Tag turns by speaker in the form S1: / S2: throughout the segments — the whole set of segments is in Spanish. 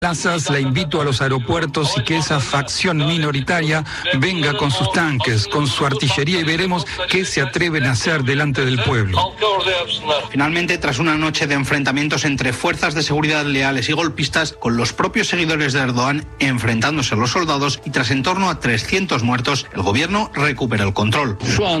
S1: plazas, la invito a los aeropuertos y que esa facción minoritaria venga con sus tanques, con su artillería y veremos qué se atreven a hacer delante del pueblo.
S2: Finalmente, tras una noche de enfrentamientos entre fuerzas de seguridad leales y golpistas, con los propios seguidores de Erdogan enfrentándose a los soldados y tras en torno a 300 muertos, el gobierno recupera el control.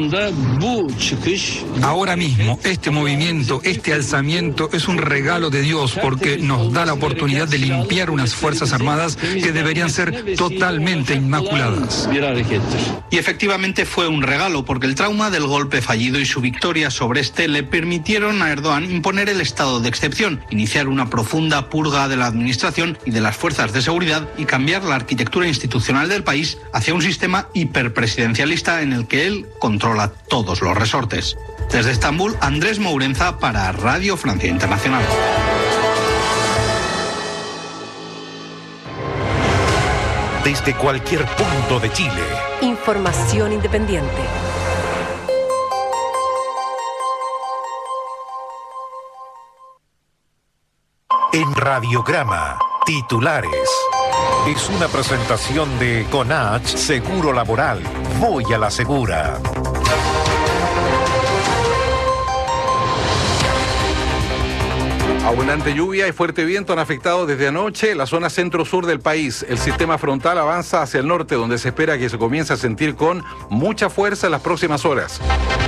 S1: Ahora mismo, este movimiento, este alzamiento es un regalo de Dios porque nos da la oportunidad de limpiar unas fuerzas armadas que deberían ser totalmente inmaculadas.
S2: Y efectivamente fue un regalo, porque el trauma del golpe fallido y su victoria sobre este le permitieron a Erdogan imponer el estado de excepción, iniciar una profunda purga de la administración y de las fuerzas de seguridad y cambiar la arquitectura institucional del país hacia un sistema hiperpresidencialista en el que él controla todos los resortes. Desde Estambul, Andrés Mourenza para Radio Francia Internacional.
S3: Desde cualquier punto de Chile.
S4: Información independiente.
S3: En Radiograma, titulares. Es una presentación de Conach Seguro Laboral. Voy a la segura.
S5: Abundante lluvia y fuerte viento han afectado desde anoche la zona centro-sur del país. El sistema frontal avanza hacia el norte, donde se espera que se comience a sentir con mucha fuerza en las próximas horas.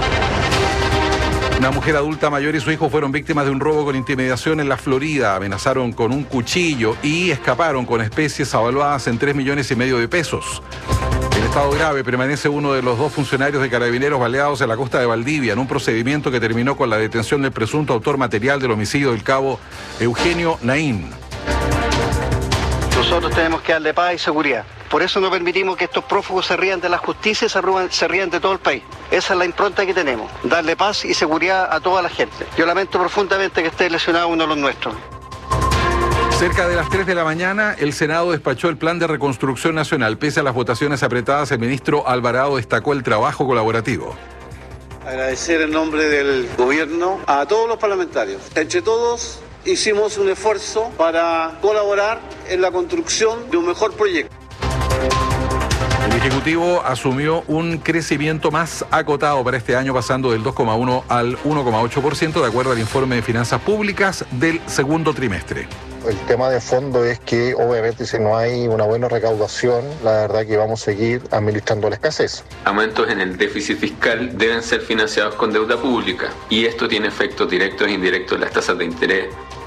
S5: Una mujer adulta mayor y su hijo fueron víctimas de un robo con intimidación en la Florida. Amenazaron con un cuchillo y escaparon con especies avaluadas en 3,5 millones de pesos. En estado grave permanece uno de los 2 funcionarios de Carabineros baleados en la costa de Valdivia, en un procedimiento que terminó con la detención del presunto autor material del homicidio del cabo Eugenio Naín.
S6: Nosotros tenemos que darle paz y seguridad. Por eso no permitimos que estos prófugos se rían de la justicia y se rían de todo el país. Esa es la impronta que tenemos, darle paz y seguridad a toda la gente. Yo lamento profundamente que esté lesionado uno de los nuestros.
S5: Cerca de las 3 de la mañana, el Senado despachó el Plan de Reconstrucción Nacional. Pese a las votaciones apretadas, el ministro Alvarado destacó el trabajo colaborativo.
S7: Agradecer en nombre del gobierno a todos los parlamentarios. Entre todos hicimos un esfuerzo para colaborar en la construcción de un mejor proyecto.
S5: El Ejecutivo asumió un crecimiento más acotado para este año, pasando del 2,1 al 1,8%, de acuerdo al informe de finanzas públicas del segundo trimestre.
S8: El tema de fondo es que obviamente si no hay una buena recaudación, la verdad que vamos a seguir administrando la escasez.
S9: Aumentos en el déficit fiscal deben ser financiados con deuda pública y esto tiene efectos directos e indirectos en las tasas de interés.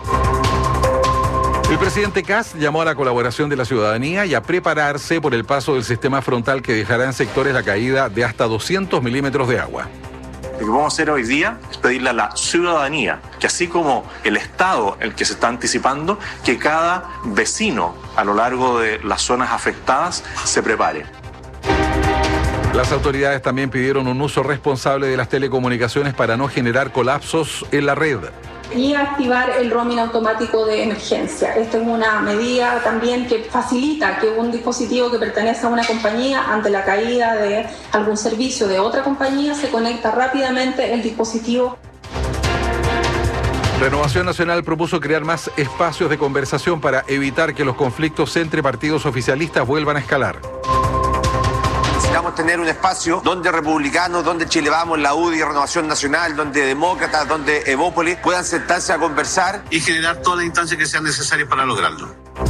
S5: El presidente Kast llamó a la colaboración de la ciudadanía y a prepararse por el paso del sistema frontal que dejará en sectores la caída de hasta 200 milímetros de agua.
S10: Lo que vamos a hacer hoy día es pedirle a la ciudadanía que así como el Estado, el que se está anticipando, que cada vecino a lo largo de las zonas afectadas se prepare.
S5: Las autoridades también pidieron un uso responsable de las telecomunicaciones para no generar colapsos en la red.
S11: Y activar el roaming automático de emergencia. Esto es una medida también que facilita que un dispositivo que pertenece a una compañía, ante la caída de algún servicio de otra compañía, se conecta rápidamente el dispositivo.
S5: Renovación Nacional propuso crear más espacios de conversación para evitar que los conflictos entre partidos oficialistas vuelvan a escalar.
S12: Necesitamos tener un espacio donde republicanos, donde Chile Vamos, la UDI, Renovación Nacional, donde demócratas, donde Evópolis puedan sentarse a conversar
S7: y generar todas las instancias que sean necesarias para lograrlo.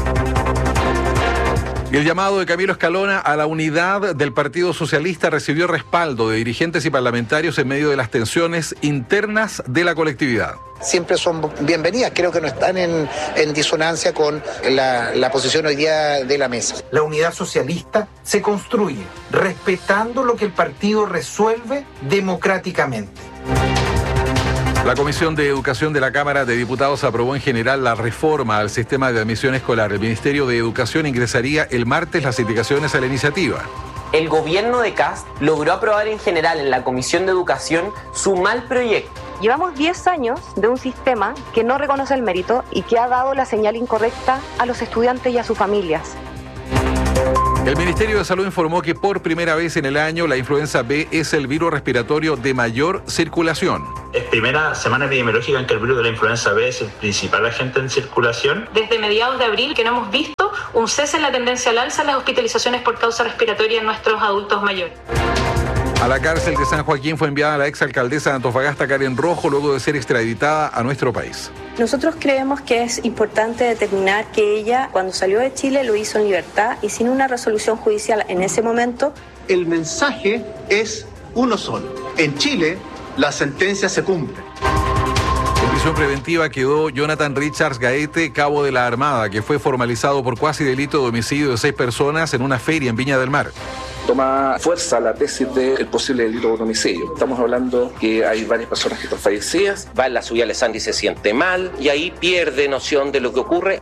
S5: El llamado de Camilo Escalona a la unidad del Partido Socialista recibió respaldo de dirigentes y parlamentarios en medio de las tensiones internas de la colectividad.
S13: Siempre son bienvenidas, creo que no están en disonancia con la posición hoy día de la mesa.
S14: La unidad socialista se construye respetando lo que el partido resuelve democráticamente.
S5: La Comisión de Educación de la Cámara de Diputados aprobó en general la reforma al sistema de admisión escolar. El Ministerio de Educación ingresaría el martes las indicaciones a la iniciativa.
S15: El gobierno de Kast logró aprobar en general en la Comisión de Educación su mal proyecto.
S16: Llevamos 10 años de un sistema que no reconoce el mérito y que ha dado la señal incorrecta a los estudiantes y a sus familias.
S5: El Ministerio de Salud informó que por primera vez en el año la influenza B es el virus respiratorio de mayor circulación.
S17: Es primera semana epidemiológica en que el virus de la influenza B es el principal agente en circulación.
S11: Desde mediados de abril que no hemos visto un cese en la tendencia al alza en las hospitalizaciones por causa respiratoria en nuestros adultos mayores.
S5: A la cárcel de San Joaquín fue enviada la exalcaldesa de Antofagasta, Karen Rojo, luego de ser extraditada a nuestro país.
S16: Nosotros creemos que es importante determinar que ella, cuando salió de Chile, lo hizo en libertad y sin una resolución judicial en ese momento.
S18: El mensaje es uno solo. En Chile, la sentencia se cumple.
S5: En prisión preventiva quedó Jonathan Richards Gaete, cabo de la Armada, que fue formalizado por cuasi delito de homicidio de 6 personas en una feria en Viña del Mar.
S19: Toma fuerza la tesis del posible delito de homicidio. Estamos hablando que hay varias personas que están fallecidas.
S15: Va en la subida Alessandri y se siente mal y ahí pierde noción de lo que ocurre.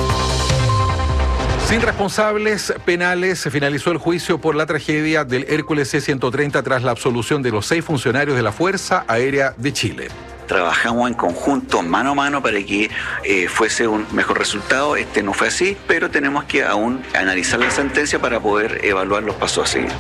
S5: Sin responsables penales, se finalizó el juicio por la tragedia del Hércules C-130 tras la absolución de los 6 funcionarios de la Fuerza Aérea de Chile.
S20: Trabajamos en conjunto, mano a mano, para que fuese un mejor resultado. Este no fue así, pero tenemos que aún analizar la sentencia para poder evaluar los pasos a seguir.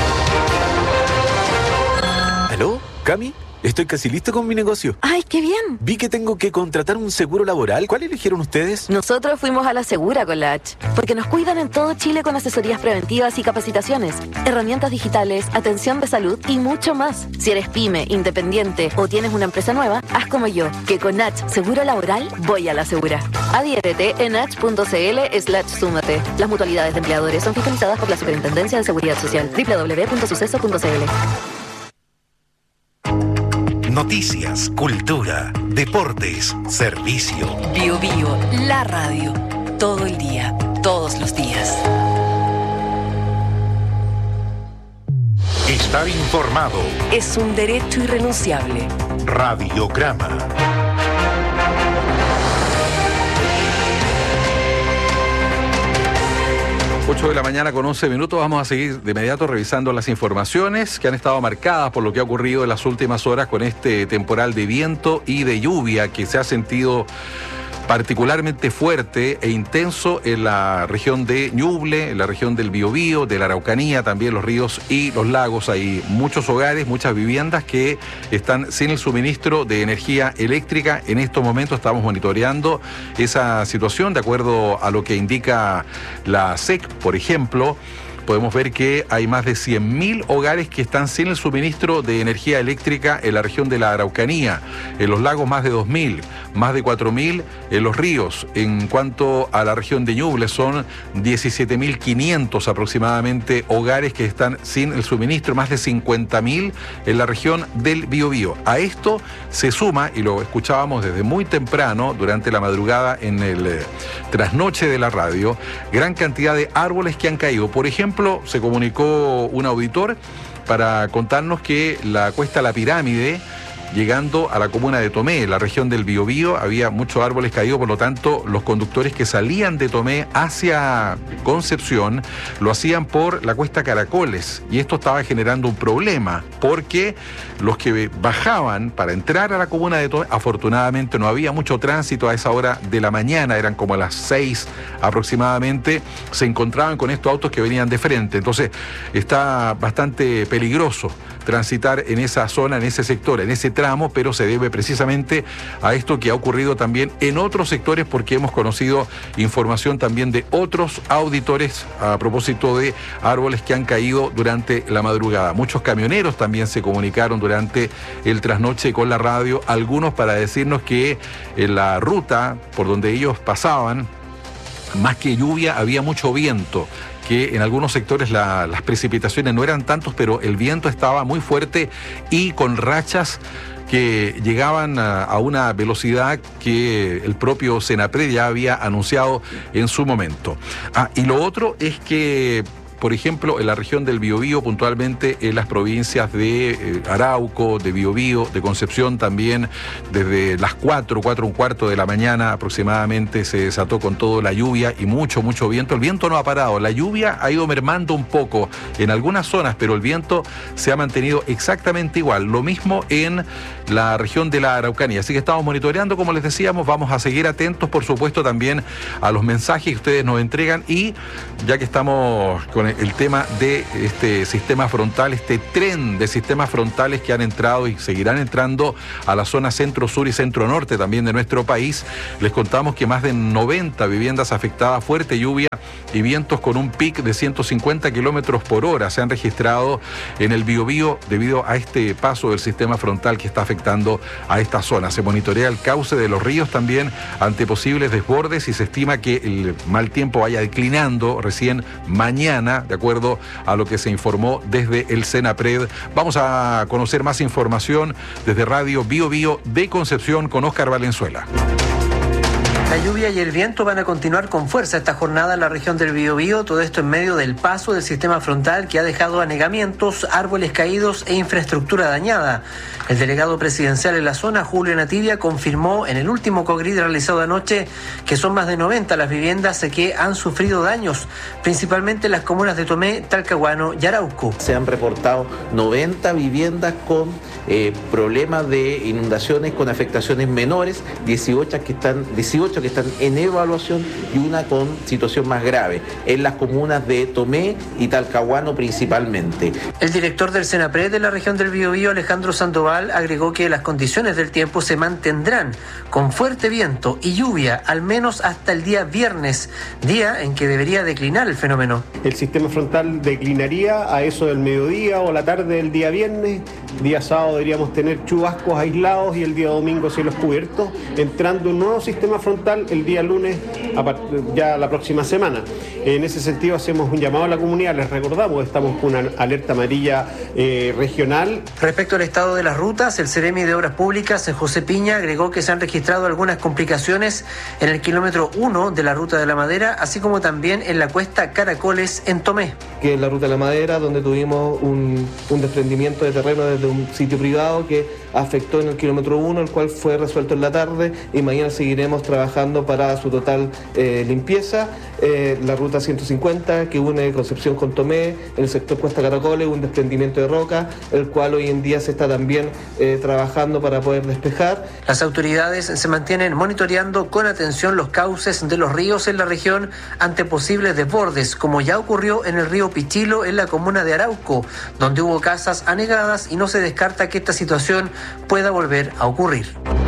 S21: ¿Aló, Cami? Estoy casi listo con mi negocio.
S22: ¡Ay, qué bien!
S21: Vi que tengo que contratar un seguro laboral. ¿Cuál eligieron ustedes?
S22: Nosotros fuimos a la Segura con la H, porque nos cuidan en todo Chile con asesorías preventivas y capacitaciones, herramientas digitales, atención de salud y mucho más. Si eres pyme, independiente o tienes una empresa nueva, haz como yo, que con H Seguro Laboral voy a la Segura. Adhiérete en h.cl/súmate. Las mutualidades de empleadores son fiscalizadas por la Superintendencia de Seguridad Social. www.suceso.cl.
S3: Noticias, cultura, deportes, servicio.
S4: Bio Bio, la radio. Todo el día, todos los días.
S3: Estar informado.
S4: Es un derecho irrenunciable.
S3: Radiograma.
S5: Ocho de la mañana con 11 minutos. Vamos a seguir de inmediato revisando las informaciones que han estado marcadas por lo que ha ocurrido en las últimas horas con este temporal de viento y de lluvia que se ha sentido particularmente fuerte e intenso en la región de Ñuble, en la región del Biobío, de la Araucanía, también los ríos y los lagos. Hay muchos hogares, muchas viviendas que están sin el suministro de energía eléctrica. En estos momentos estamos monitoreando esa situación de acuerdo a lo que indica la SEC, por ejemplo. Podemos ver que hay más de 100.000 hogares que están sin el suministro de energía eléctrica en la región de la Araucanía. En los lagos más de 2.000, más de 4.000 en los ríos. En cuanto a la región de Ñuble, son 17.500 aproximadamente hogares que están sin el suministro, más de 50.000 en la región del Biobío. A esto se suma, y lo escuchábamos desde muy temprano, durante la madrugada en el trasnoche de la radio, gran cantidad de árboles que han caído. Por ejemplo, se comunicó un auditor para contarnos que la cuesta La Pirámide, llegando a la comuna de Tomé, la región del Biobío, había muchos árboles caídos, por lo tanto, los conductores que salían de Tomé hacia Concepción lo hacían por la cuesta Caracoles, y esto estaba generando un problema, porque los que bajaban para entrar a la comuna de Tomé, afortunadamente no había mucho tránsito a esa hora de la mañana, eran como a las 6 aproximadamente, se encontraban con estos autos que venían de frente, entonces está bastante peligroso transitar en esa zona, en ese sector, en ese tramo, pero se debe precisamente a esto que ha ocurrido también en otros sectores, porque hemos conocido información también de otros auditores a propósito de árboles que han caído durante la madrugada. Muchos camioneros también se comunicaron durante el trasnoche con la radio, algunos para decirnos que en la ruta por donde ellos pasaban, más que lluvia, había mucho viento, que en algunos sectores las precipitaciones no eran tantos, pero el viento estaba muy fuerte y con rachas que llegaban a una velocidad que el propio Senapred ya había anunciado en su momento. Y lo otro es que, por ejemplo, en la región del Biobío, puntualmente en las provincias de Arauco, de Biobío, de Concepción también, desde las 4:15 de la mañana aproximadamente se desató con todo la lluvia y mucho viento. El viento no ha parado, la lluvia ha ido mermando un poco en algunas zonas, pero el viento se ha mantenido exactamente igual. Lo mismo en la región de la Araucanía. Así que estamos monitoreando, como les decíamos, vamos a seguir atentos, por supuesto, también a los mensajes que ustedes nos entregan, y ya que estamos con con el tema de este sistema frontal, este tren de sistemas frontales que han entrado y seguirán entrando a la zona centro-sur y centro-norte también de nuestro país. Les contamos que más de 90 viviendas afectadas, fuerte lluvia y vientos con un pic de 150 kilómetros por hora se han registrado en el Biobío debido a este paso del sistema frontal que está afectando a esta zona. Se monitorea el cauce de los ríos también ante posibles desbordes y se estima que el mal tiempo vaya declinando recién mañana, de acuerdo a lo que se informó desde el Senapred. Vamos a conocer más información desde Radio Biobío de Concepción con Óscar Valenzuela.
S1: La lluvia y el viento van a continuar con fuerza esta jornada en la región del Biobío, todo esto en medio del paso del sistema frontal que ha dejado anegamientos, árboles caídos e infraestructura dañada. El delegado presidencial en la zona, Julio Nativia, confirmó en el último COGRID realizado anoche que son más de 90 las viviendas que han sufrido daños, principalmente en las comunas de Tomé, Talcahuano y Arauco.
S2: Se han reportado 90 viviendas con problemas de inundaciones con afectaciones menores, 18 que están en evaluación y una con situación más grave, en las comunas de Tomé y Talcahuano principalmente.
S1: El director del Senapred de la región del Biobío, Alejandro Sandoval, agregó que las condiciones del tiempo se mantendrán con fuerte viento y lluvia, al menos hasta el día viernes, día en que debería declinar el fenómeno.
S23: El sistema frontal declinaría a eso del mediodía o la tarde del día viernes. Día sábado deberíamos tener chubascos aislados y el día domingo cielos cubiertos, entrando un nuevo sistema frontal el día lunes, ya la próxima semana. En ese sentido hacemos un llamado a la comunidad, les recordamos, estamos con una alerta amarilla regional.
S1: Respecto al estado de las rutas, el Ceremi de Obras Públicas, José Piña, agregó que se han registrado algunas complicaciones en el kilómetro 1 de la Ruta de la Madera, así como también en la cuesta Caracoles en Tomé.
S24: Que es la Ruta de la Madera, donde tuvimos un desprendimiento de terreno desde un sitio privado que afectó en el kilómetro 1, el cual fue resuelto en la tarde, y mañana seguiremos trabajando para su total limpieza. La ruta 150 que une Concepción con Tomé, en el sector Cuesta Caracoles, un desprendimiento de roca, el cual hoy en día se está también trabajando para poder despejar.
S1: Las autoridades se mantienen monitoreando con atención los cauces de los ríos en la región ante posibles desbordes, como ya ocurrió en el río Pichilo en la comuna de Arauco, donde hubo casas anegadas y no se descarta que esta situación pueda volver a ocurrir.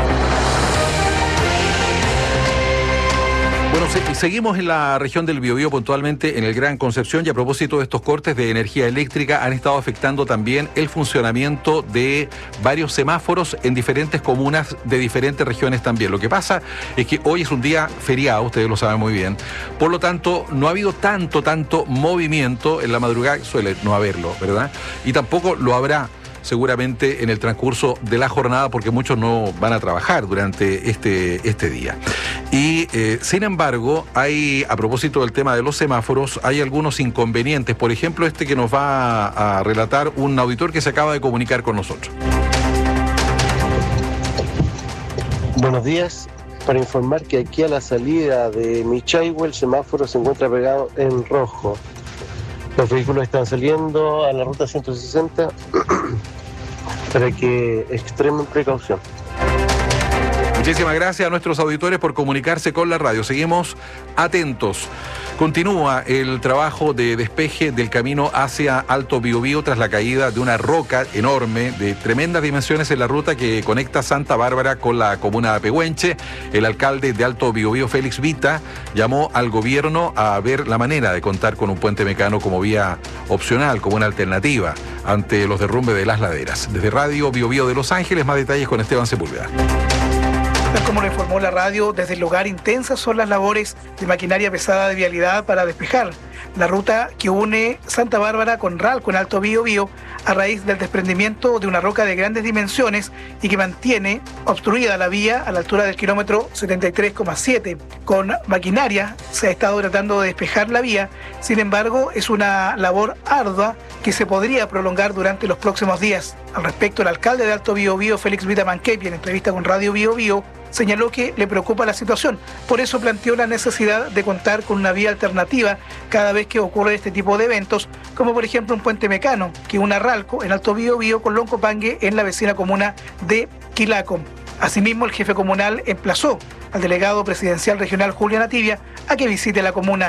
S5: Bueno, seguimos en la región del Biobío, puntualmente en el Gran Concepción, y a propósito de estos cortes de energía eléctrica han estado afectando también el funcionamiento de varios semáforos en diferentes comunas de diferentes regiones también. Lo que pasa es que hoy es un día feriado, ustedes lo saben muy bien, por lo tanto no ha habido tanto movimiento en la madrugada, suele no haberlo, ¿verdad? Y tampoco lo habrá seguramente en el transcurso de la jornada, porque muchos no van a trabajar durante este día. Y sin embargo, a propósito del tema de los semáforos, hay algunos inconvenientes. Por ejemplo, este que nos va a relatar un auditor que se acaba de comunicar con nosotros.
S25: Buenos días. Para informar que aquí a la salida de Michaihue el semáforo se encuentra pegado en rojo. Los vehículos están saliendo a la ruta 160 para que extremen precaución.
S5: Muchísimas gracias a nuestros auditores por comunicarse con la radio. Seguimos atentos. Continúa el trabajo de despeje del camino hacia Alto Biobío tras la caída de una roca enorme de tremendas dimensiones en la ruta que conecta Santa Bárbara con la comuna de Pehuenche. El alcalde de Alto Biobío, Félix Vita, llamó al gobierno a ver la manera de contar con un puente mecano como vía opcional, como una alternativa ante los derrumbes de las laderas. Desde Radio Biobío de Los Ángeles, más detalles con Esteban Sepúlveda.
S26: Tal como lo informó la radio, desde el lugar intensas son las labores de maquinaria pesada de vialidad para despejar la ruta que une Santa Bárbara con Ralco en Alto Biobío a raíz del desprendimiento de una roca de grandes dimensiones y que mantiene obstruida la vía a la altura del kilómetro 73,7. Con maquinaria se ha estado tratando de despejar la vía, sin embargo es una labor ardua que se podría prolongar durante los próximos días. Al respecto, el alcalde de Alto Biobío, Félix Vita Manquepi, en entrevista con Radio Biobío, señaló que le preocupa la situación. Por eso planteó la necesidad de contar con una vía alternativa cada vez que ocurre este tipo de eventos, como por ejemplo un puente mecano que una Ralco en Alto Biobío con Loncopangue en la vecina comuna de Quilaco. Asimismo, el jefe comunal emplazó al delegado presidencial regional Julio Nativia a que visite la comuna.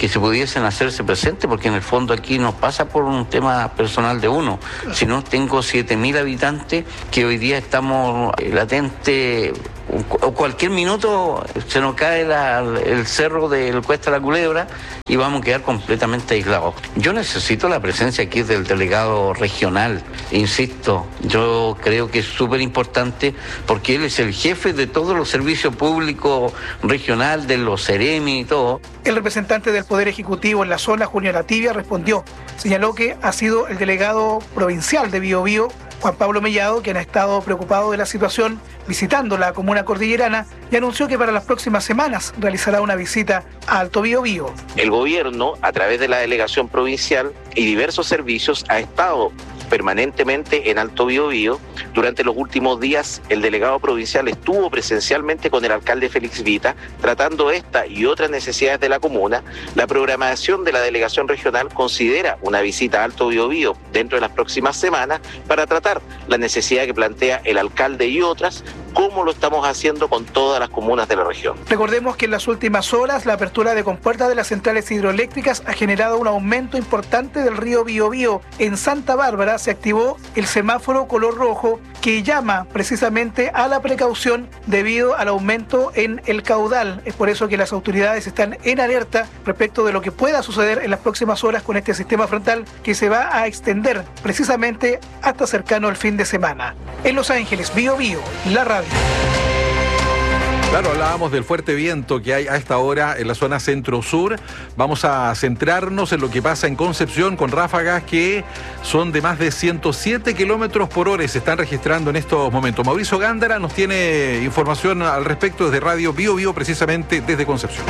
S6: que se pudiesen hacerse presentes, porque en el fondo aquí no pasa por un tema personal de uno, sino tengo 7.000 habitantes que hoy día estamos latentes, o cualquier minuto se nos cae el cerro del Cuesta de la Culebra y vamos a quedar completamente aislados. Yo necesito la presencia aquí del delegado regional, insisto, yo creo que es súper importante porque él es el jefe de todos los servicios públicos regional, de los Ceremi y todo.
S26: El representante del Poder Ejecutivo en la zona, Junio Aravena, respondió. Señaló que ha sido el delegado provincial de Biobío, Juan Pablo Mellado, quien ha estado preocupado de la situación visitando la comuna cordillerana, y anunció que para las próximas semanas realizará una visita a Alto Biobío.
S7: El gobierno, a través de la delegación provincial y diversos servicios, ha estado permanentemente en Alto Biobío. Durante los últimos días, el delegado provincial estuvo presencialmente con el alcalde Félix Vita, tratando esta y otras necesidades de la comuna. La programación de la delegación regional considera una visita a Alto Biobío dentro de las próximas semanas para tratar la necesidad que plantea el alcalde y otras, como lo estamos haciendo con todas las comunas de la región.
S26: Recordemos que en las últimas horas la apertura de compuertas de las centrales hidroeléctricas ha generado un aumento importante del río Biobío. En Santa Bárbara se activó el semáforo color rojo que llama precisamente a la precaución debido al aumento en el caudal. Es por eso que las autoridades están en alerta respecto de lo que pueda suceder en las próximas horas con este sistema frontal que se va a extender precisamente hasta cercano al fin de semana. En Los Ángeles, Biobío, la radio.
S5: Claro, hablábamos del fuerte viento que hay a esta hora en la zona centro-sur. Vamos a centrarnos en lo que pasa en Concepción con ráfagas que son de más de 107 kilómetros por hora y se están registrando en estos momentos. Mauricio Gándara nos tiene información al respecto desde Radio Biobío, precisamente desde Concepción.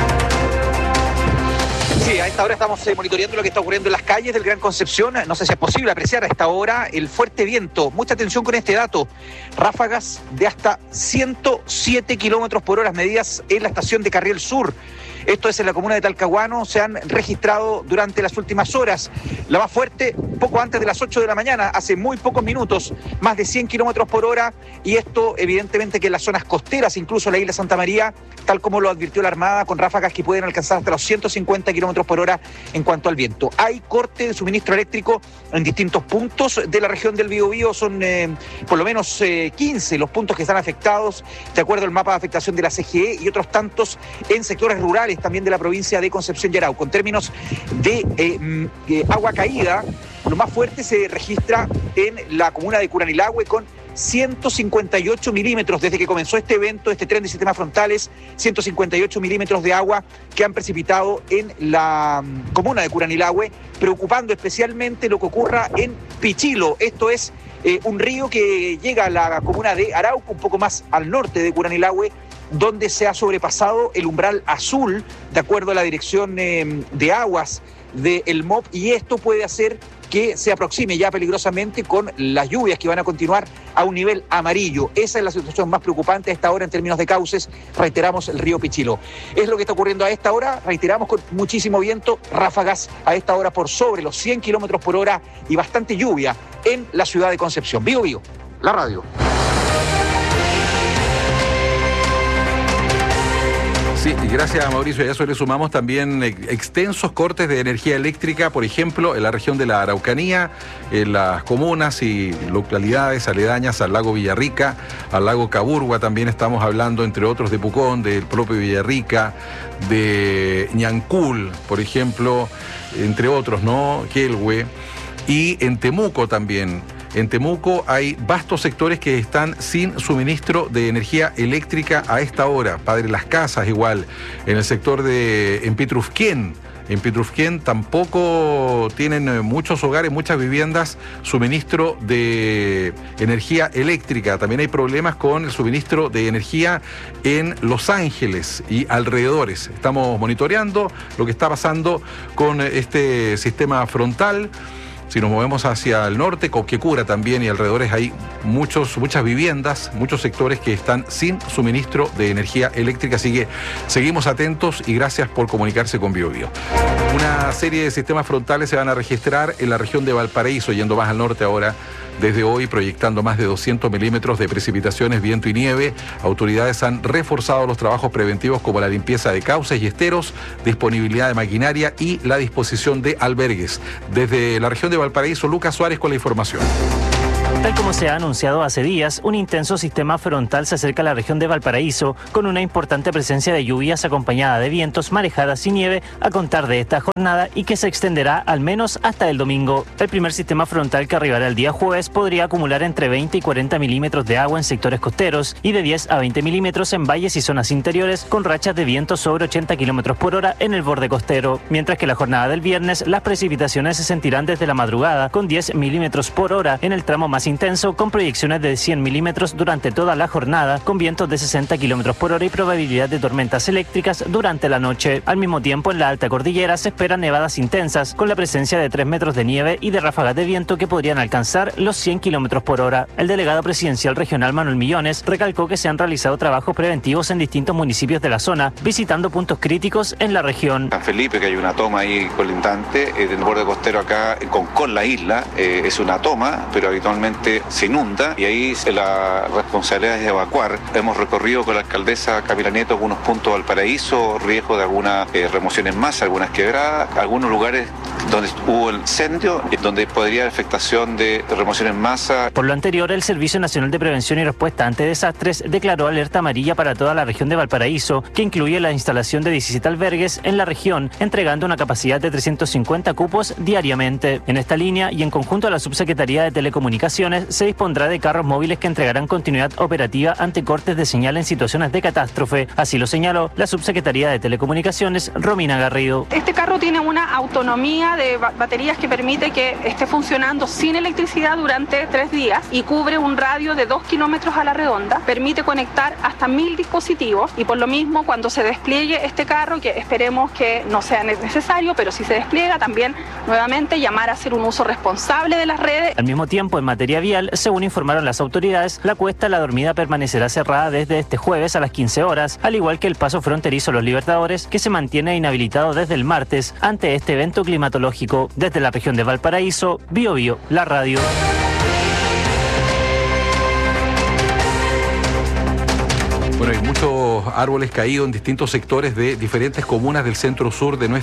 S8: Sí, a esta hora estamos monitoreando lo que está ocurriendo en las calles del Gran Concepción. No sé si es posible apreciar a esta hora el fuerte viento. Mucha atención con este dato. Ráfagas de hasta 107 kilómetros por hora medidas en la estación de Carriel Sur. Esto es en la comuna de Talcahuano, se han registrado durante las últimas horas. La más fuerte, poco antes de las 8 de la mañana, hace muy pocos minutos, más de 100 kilómetros por hora. Y esto, evidentemente, que en las zonas costeras, incluso la isla Santa María, tal como lo advirtió la Armada, con ráfagas que pueden alcanzar hasta los 150 kilómetros por hora en cuanto al viento. Hay corte de suministro eléctrico en distintos puntos de la región del Biobío. Son por lo menos 15 los puntos que están afectados, de acuerdo al mapa de afectación de la CGE, y otros tantos en sectores rurales también de la provincia de Concepción y Arauco. En términos de agua caída, lo más fuerte se registra en la comuna de Curanilahue con 158 milímetros desde que comenzó este evento, este tren de sistemas frontales, 158 milímetros de agua que han precipitado en la comuna de Curanilahue, preocupando especialmente lo que ocurra en Pichilo. Esto es un río que llega a la comuna de Arauco, un poco más al norte de Curanilahue, donde se ha sobrepasado el umbral azul, de acuerdo a la dirección de aguas del MOP, y esto puede hacer que se aproxime ya peligrosamente con las lluvias que van a continuar a un nivel amarillo. Esa es la situación más preocupante a esta hora en términos de cauces, reiteramos, el río Pichilo. Es lo que está ocurriendo a esta hora, reiteramos, con muchísimo viento, ráfagas a esta hora por sobre los 100 kilómetros por hora y bastante lluvia en la ciudad de Concepción. Biobío, la radio.
S5: Sí, y gracias a Mauricio, y a eso le sumamos también extensos cortes de energía eléctrica, por ejemplo, en la región de la Araucanía, en las comunas y localidades aledañas al lago Villarrica, al lago Caburgua, también estamos hablando, entre otros, de Pucón, del propio Villarrica, de Ñancul, por ejemplo, entre otros, ¿no? Quelhue, y en Temuco también. En Temuco hay vastos sectores que están sin suministro de energía eléctrica a esta hora. Padre Las Casas igual. En el sector en Pitrufquén. En Pitrufquén tampoco tienen muchos hogares, muchas viviendas, suministro de energía eléctrica. También hay problemas con el suministro de energía en Los Ángeles y alrededores. Estamos monitoreando lo que está pasando con este sistema frontal. Si nos movemos hacia el norte, Copquecura también y alrededores hay muchas viviendas, muchos sectores que están sin suministro de energía eléctrica, así que seguimos atentos y gracias por comunicarse con Biobío. Una serie de sistemas frontales se van a registrar en la región de Valparaíso, yendo más al norte ahora, desde hoy, proyectando más de 200 milímetros de precipitaciones, viento y nieve. Autoridades han reforzado los trabajos preventivos como la limpieza de cauces y esteros, disponibilidad de maquinaria y la disposición de albergues. Desde la región de Valparaíso, Lucas Suárez con la información.
S9: Tal como se ha anunciado hace días, un intenso sistema frontal se acerca a la región de Valparaíso con una importante presencia de lluvias acompañada de vientos, marejadas y nieve a contar de esta jornada y que se extenderá al menos hasta el domingo. El primer sistema frontal que arribará el día jueves podría acumular entre 20 y 40 milímetros de agua en sectores costeros y de 10 a 20 milímetros en valles y zonas interiores con rachas de viento sobre 80 kilómetros por hora en el borde costero. Mientras que la jornada del viernes las precipitaciones se sentirán desde la madrugada con 10 milímetros por hora en el tramo más intenso, con proyecciones de 100 milímetros durante toda la jornada, con vientos de 60 kilómetros por hora y probabilidad de tormentas eléctricas durante la noche. Al mismo tiempo, en la alta cordillera se esperan nevadas intensas, con la presencia de 3 metros de nieve y de ráfagas de viento que podrían alcanzar los 100 kilómetros por hora. El delegado presidencial regional Manuel Millones recalcó que se han realizado trabajos preventivos en distintos municipios de la zona, visitando puntos críticos en la región.
S10: San Felipe, que hay una toma ahí colindante, en el borde costero acá con la isla, es una toma, pero habitualmente se inunda y ahí la responsabilidad es de evacuar. Hemos recorrido con la alcaldesa Camila Nieto algunos puntos de Valparaíso, riesgo de algunas remoción en masa, algunas quebradas, algunos lugares donde hubo el incendio, donde podría haber afectación de remoción en masa.
S9: Por lo anterior, el Servicio Nacional de Prevención y Respuesta ante Desastres declaró alerta amarilla para toda la región de Valparaíso, que incluye la instalación de 17 albergues en la región, entregando una capacidad de 350 cupos diariamente. En esta línea y en conjunto a la Subsecretaría de Telecomunicaciones, se dispondrá de carros móviles que entregarán continuidad operativa ante cortes de señal en situaciones de catástrofe. Así lo señaló la Subsecretaría de Telecomunicaciones, Romina Garrido.
S11: Este carro tiene una autonomía de baterías que permite que esté funcionando sin electricidad durante 3 días y cubre un radio de 2 kilómetros a la redonda. Permite conectar hasta 1000 dispositivos y por lo mismo cuando se despliegue este carro, que esperemos que no sea necesario, pero si se despliega también nuevamente llamar a hacer un uso responsable de las redes.
S9: Al mismo tiempo, en materia vial, según informaron las autoridades, la cuesta La Dormida permanecerá cerrada desde este jueves a las 15 horas, al igual que el paso fronterizo Los Libertadores, que se mantiene inhabilitado desde el martes ante este evento climatológico. Desde la región de Valparaíso, Bio Bio, la radio.
S5: Bueno, hay muchos árboles caídos en distintos sectores de diferentes comunas del centro-sur de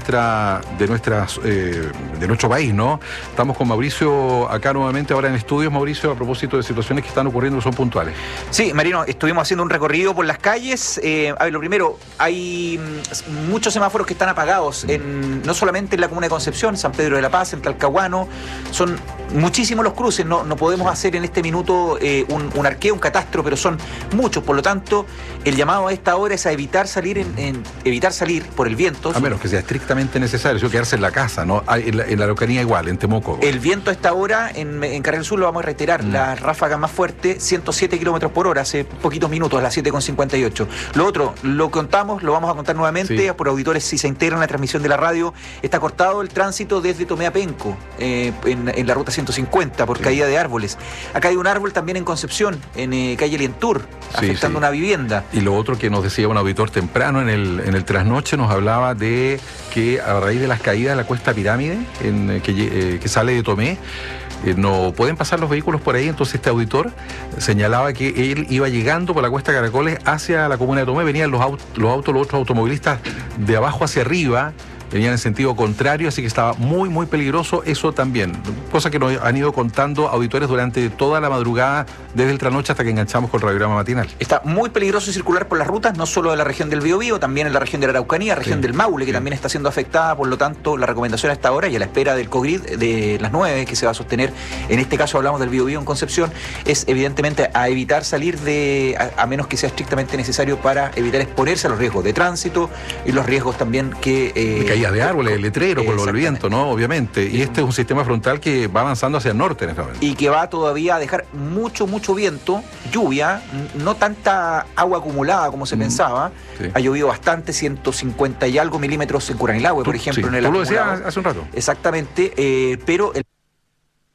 S5: nuestro país, ¿no? Estamos con Mauricio acá nuevamente ahora en estudios. Mauricio, a propósito de situaciones que están ocurriendo que son puntuales.
S8: Sí, Marino, estuvimos haciendo un recorrido por las calles. A ver, lo primero, hay muchos semáforos que están apagados, no solamente en la comuna de Concepción, San Pedro de la Paz, en Talcahuano. Son muchísimos los cruces, no podemos hacer en este minuto un arqueo, un catastro, pero son muchos, por lo tanto, el llamado a esta hora es a evitar salir evitar salir por el viento.
S5: A menos que sea estrictamente necesario, sino quedarse en la casa, ¿no? En la Araucanía igual, en Temuco.
S8: El viento a esta hora, en Carril Sur, lo vamos a reiterar, la ráfaga más fuerte, 107 kilómetros por hora, hace poquitos minutos, a las 7:58. Lo otro, lo contamos, lo vamos a contar nuevamente, por auditores si se integran a la transmisión de la radio, está cortado el tránsito desde Tomé a Penco, en la ruta 150, por caída de árboles. Acá hay un árbol también en Concepción, en calle Lientur, afectando una vivienda.
S5: Y lo otro que nos decía un auditor temprano en el trasnoche, nos hablaba de que a raíz de las caídas de la Cuesta Pirámide, que sale de Tomé, no pueden pasar los vehículos por ahí. Entonces este auditor señalaba que él iba llegando por la Cuesta Caracoles hacia la comuna de Tomé, venían los otros automovilistas de abajo hacia arriba, venían en sentido contrario, así que estaba muy, muy peligroso eso también. Cosa que nos han ido contando auditores durante toda la madrugada, desde el trasnoche hasta que enganchamos con el radiograma matinal.
S8: Está muy peligroso circular por las rutas, no solo de la región del Biobío, también en la región de la Araucanía, región del Maule, que también está siendo afectada. Por lo tanto, la recomendación a esta hora y a la espera del COGRID de las 9, que se va a sostener, en este caso hablamos del Biobío en Concepción, es evidentemente a evitar salir a menos que sea estrictamente necesario para evitar exponerse a los riesgos de tránsito y los riesgos también que...
S5: de árboles, el letrero, por el viento, ¿no? Obviamente. Y este es un sistema frontal que va avanzando hacia el norte en este momento.
S8: Y que va todavía a dejar mucho viento, lluvia, no tanta agua acumulada como se pensaba. Ha llovido bastante, 150 y algo milímetros en Curanilahue, por ejemplo. En el
S5: tú lo decías hace un rato.
S8: Exactamente, pero el